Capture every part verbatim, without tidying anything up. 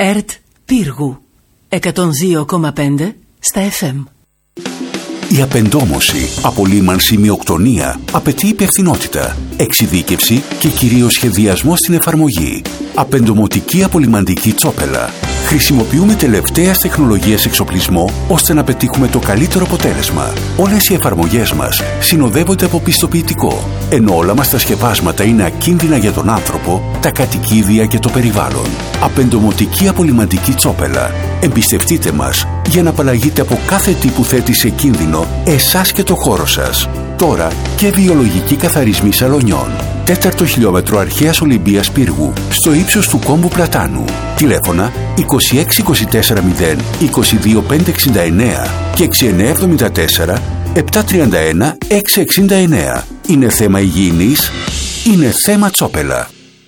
ΕΡΤ Πύργου εκατόν δύο κόμμα πέντε στα εφ εμ. Η απεντόμωση, απολύμανση, μειοκτονία απαιτεί υπευθυνότητα, εξειδίκευση και κυρίως σχεδιασμό στην εφαρμογή. Απεντομωτική απολυμαντική τσόπελα. Χρησιμοποιούμε τελευταίας τεχνολογίας εξοπλισμό ώστε να πετύχουμε το καλύτερο αποτέλεσμα. Όλες οι εφαρμογές μας συνοδεύονται από πιστοποιητικό, ενώ όλα μας τα σκευάσματα είναι ακίνδυνα για τον άνθρωπο, τα κατοικίδια και το περιβάλλον. Απεντομωτική απολυμαντική τσόπελα. Εμπιστευτείτε μας για να απαλλαγείτε από κάθε τι που θέτει σε κίνδυνο εσάς και το χώρο σας. Τώρα και βιολογική καθαρισμοί σαλονιών. Τέταρτο χιλιόμετρο αρχαίας Ολυμπίας Πύργου, στο ύψος του κόμβου Πλατάνου. Τηλέφωνα είκοσι έξι είκοσι τέσσερα μηδέν είκοσι δύο πεντακόσια εξήντα εννέα και έξι εννέα εβδομήντα τέσσερα επτακόσια τριάντα ένα εξακόσια εξήντα εννέα. Είναι θέμα υγιεινής, είναι θέμα τσόπελα.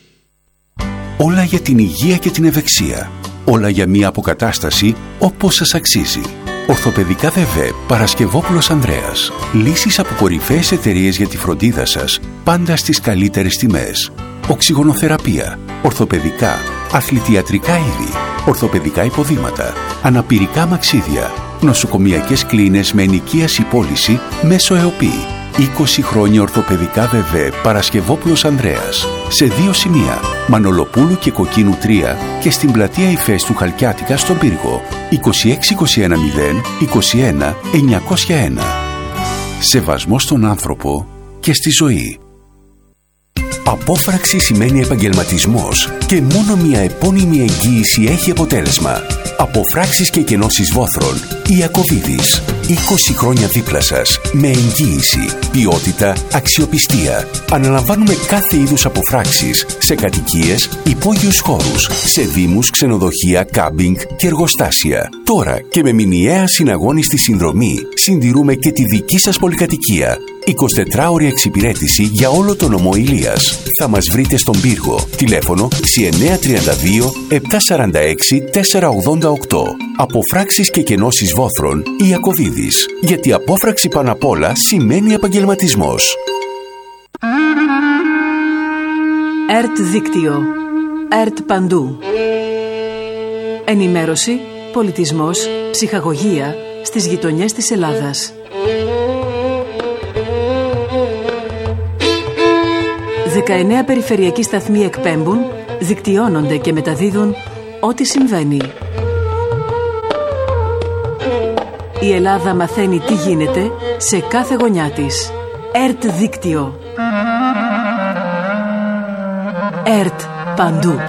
Όλα για την υγεία και την ευεξία. Όλα για μια αποκατάσταση όπως σας αξίζει. Ορθοπαιδικά ΔΕΒΕ Παρασκευόπουλος Ανδρέας. Λύσεις από κορυφαίες εταιρείες για τη φροντίδα σας, πάντα στις καλύτερες τιμές. Οξυγονοθεραπεία, ορθοπαιδικά, αθλητιατρικά είδη, ορθοπαιδικά υποδήματα, αναπηρικά μαξίδια, νοσοκομιακές κλίνες με ενοικίαση πώληση μέσω ΕΟΠΗ. είκοσι χρόνια ορθοπαιδικά ΔΕΒΕ Παρασκευόπουλος Ανδρέας. Σε δύο σημεία, Μανολοπούλου και Κοκκίνου τρία και στην πλατεία Ηφαίστου Χαλκιάτικα στον Πύργο. είκοσι έξι είκοσι ένα μηδέν είκοσι ένα εννιακόσια ένα. Σεβασμό στον άνθρωπο και στη ζωή. Απόφραξη σημαίνει επαγγελματισμός και μόνο μια επώνυμη εγγύηση έχει αποτέλεσμα. Αποφράξεις και κενώσεις βόθρων. Ιακωβίδης. είκοσι χρόνια δίπλα σας. Με εγγύηση, ποιότητα, αξιοπιστία. Αναλαμβάνουμε κάθε είδους αποφράξεις σε κατοικίες, υπόγειους χώρους, σε δήμους, ξενοδοχεία, κάμπινγκ και εργοστάσια. Τώρα και με μηνιαία συναγώνιστη συνδρομή συντηρούμε και τη δική σας πολυκατοικία. εικοσιτετράωρη εξυπηρέτηση για όλο το νομό Ηλίας. Θα μας βρείτε στον Πύργο. Τηλέφωνο εννιά τρία δύο επτακόσια σαράντα έξι τετρακόσια ογδόντα οκτώ. Αποφράξεις και κενώσεις βόθρων Ιακωβίδης. Γιατί απόφραξη πάνω απ' όλα σημαίνει επαγγελματισμός. ΕΡΤ Δίκτυο. ΕΡΤ Παντού. Ενημέρωση, πολιτισμός, ψυχαγωγία στις γειτονιές της Ελλάδας. δεκαεννέα περιφερειακοί σταθμοί εκπέμπουν, δικτυώνονται και μεταδίδουν ό,τι συμβαίνει. Η Ελλάδα μαθαίνει τι γίνεται σε κάθε γωνιά της. ΕΡΤ Δίκτυο. ΕΡΤ Παντού.